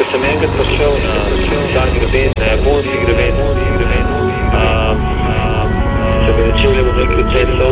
sem enkrat prišel na ta greben, na japonski greben, se mi začeli, bom rekel, celo